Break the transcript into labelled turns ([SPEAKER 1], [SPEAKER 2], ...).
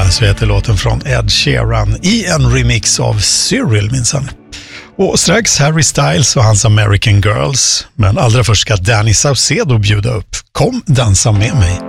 [SPEAKER 1] så heter låten från Ed Sheeran i en remix av Cyril minsann. Och strax Harry Styles och hans American Girls. Men allra först ska Danny Saucedo bjuda upp. Kom dansa med mig.